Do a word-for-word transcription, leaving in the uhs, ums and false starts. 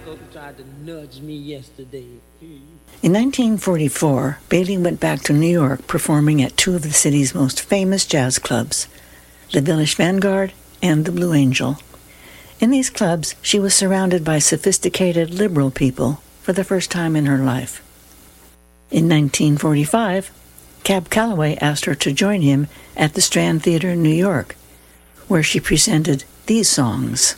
tried to nudge me yesterday. In nineteen forty-four, Bailey went back to New York performing at two of the city's most famous jazz clubs, the Village Vanguard and the Blue Angel. In these clubs, she was surrounded by sophisticated liberal people for the first time in her life. In nineteen forty-five, Cab Calloway asked her to join him at the Strand Theater in New York, where she presented these songs.